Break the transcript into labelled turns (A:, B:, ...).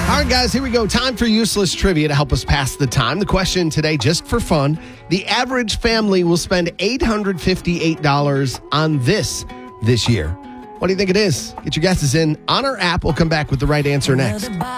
A: All right, guys, here we go. Time for useless trivia to help us pass the time. The question today, just for fun, the average family will spend $858 on this year. What do you think it is? Get your guesses in on our app. We'll come back with the right answer next.